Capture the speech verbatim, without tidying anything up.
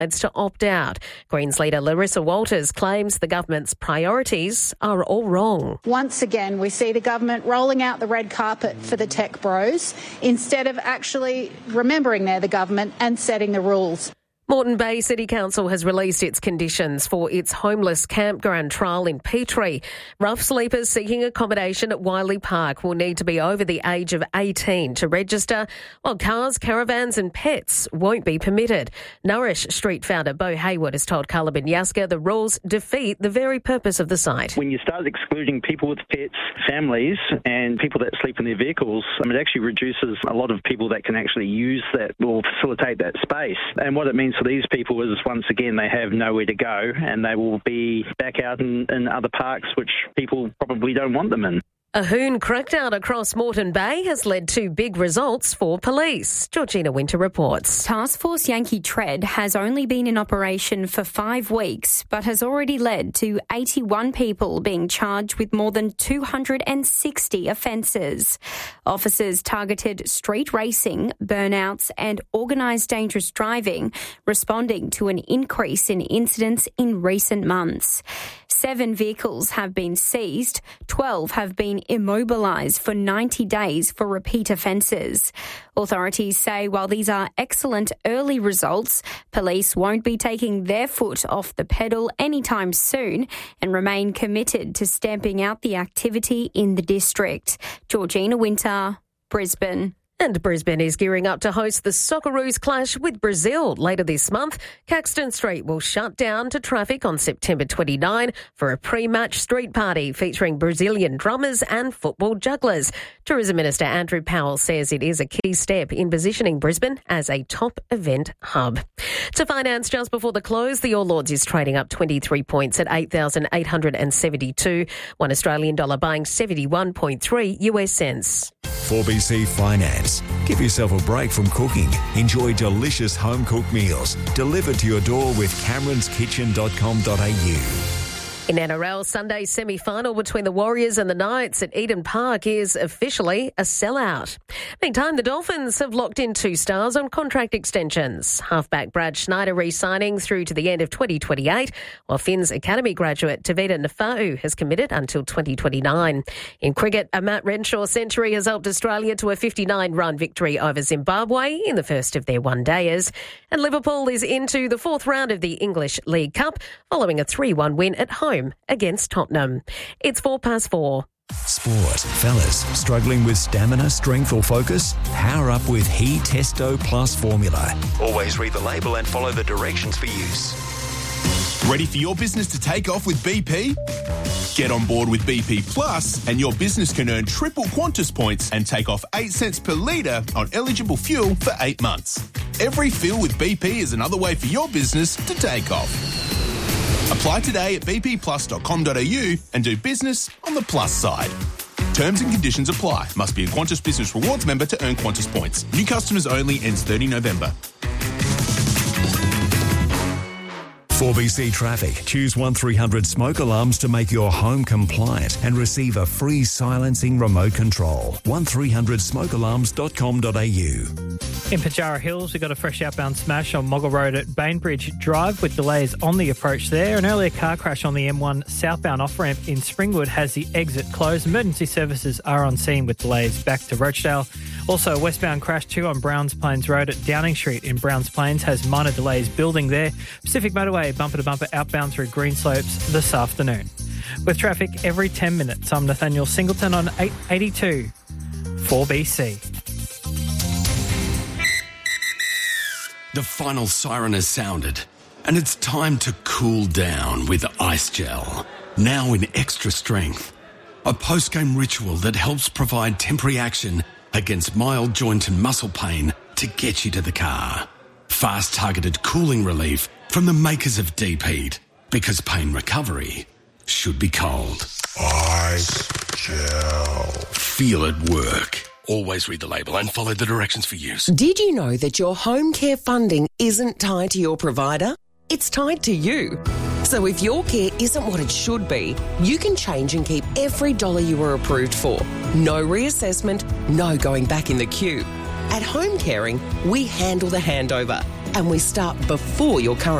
decides to opt out. Greens leader Larissa Walters claims the government's priorities are all wrong. Once again, we see the government rolling out the red carpet for the tech bros instead of actually remembering they're the government and setting the rules. Moreton Bay City Council has released its conditions for its homeless campground trial in Petrie. Rough sleepers seeking accommodation at Wiley Park will need to be over the age of eighteen to register, while cars, caravans and pets won't be permitted. Nourish Street founder Bo Hayward has told Carla Binyaska the rules defeat the very purpose of the site. When you start excluding people with pets, families and people that sleep in their vehicles, I mean, it actually reduces a lot of people that can actually use that or facilitate that space. And what it means for these people is, once again, they have nowhere to go and they will be back out in, in other parks which people probably don't want them in. A hoon crackdown across Moreton Bay has led to big results for police. Georgina Winter reports. Task Force Yankee Tread has only been in operation for five weeks, but has already led to eighty-one people being charged with more than two hundred sixty offences. Officers targeted street racing, burnouts and organised dangerous driving, responding to an increase in incidents in recent months. Seven vehicles have been seized, twelve have been immobilised for ninety days for repeat offences. Authorities say while these are excellent early results, police won't be taking their foot off the pedal anytime soon and remain committed to stamping out the activity in the district. Georgina Winter, Brisbane. And Brisbane is gearing up to host the Socceroos clash with Brazil later this month. Caxton Street will shut down to traffic on September twenty-ninth for a pre-match street party featuring Brazilian drummers and football jugglers. Tourism Minister Andrew Powell says it is a key step in positioning Brisbane as a top event hub. To finance just before the close, the All Lords is trading up twenty-three points at eight thousand eight hundred seventy-two. One Australian dollar buying seventy-one point three U S cents. four B C Finance. Give yourself a break from cooking. Enjoy delicious home-cooked meals delivered to your door with camerons kitchen dot com dot a u. In N R L, Sunday's semi-final between the Warriors and the Knights at Eden Park is officially a sellout. Meantime, the Dolphins have locked in two stars on contract extensions. Halfback Brad Schneider re-signing through to the end of twenty twenty-eight, while Finn's Academy graduate Tavita Nafa'u has committed until twenty twenty-nine. In cricket, a Matt Renshaw century has helped Australia to a fifty-nine run victory over Zimbabwe in the first of their one-dayers. And Liverpool is into the fourth round of the English League Cup following a three one win at home against Tottenham. It's four past four. Sport. Fellas, struggling with stamina, strength or focus? Power up with He Testo Plus formula. Always read the label and follow the directions for use. Ready for your business to take off with B P? Get on board with B P Plus and your business can earn triple Qantas points and take off eight cents per litre on eligible fuel for eight months. Every fill with B P is another way for your business to take off. Apply today at b p plus dot com dot a u and do business on the plus side. Terms and conditions apply. Must be a Qantas Business Rewards member to earn Qantas points. New customers only. Ends thirtieth of November. four B C Traffic. Choose one three hundred smoke alarms to make your home compliant and receive a free silencing remote control. one three hundred smoke alarms dot com dot a u. In Pajara Hills, we've got a fresh outbound smash on Moggle Road at Bainbridge Drive with delays on the approach there. An earlier car crash on the M one southbound off-ramp in Springwood has the exit closed. Emergency services are on scene with delays back to Rochdale. Also, a westbound crash too on Browns Plains Road at Downing Street in Browns Plains has minor delays building there. Pacific Motorway bumper-to-bumper outbound through Greenslopes this afternoon. With traffic every ten minutes, I'm Nathaniel Singleton on eight eighty-two four B C. The final siren has sounded, and it's time to cool down with Ice Gel. Now in extra strength. A post-game ritual that helps provide temporary action against mild joint and muscle pain to get you to the car. Fast targeted cooling relief from the makers of Deep Heat, because pain recovery should be cold. Ice Gel. Feel it work. Always read the label and follow the directions for use. Did you know that your home care funding isn't tied to your provider? It's tied to you. So if your care isn't what it should be, you can change and keep every dollar you were approved for. No reassessment, no going back in the queue. At Home Caring, we handle the handover. and we start before your current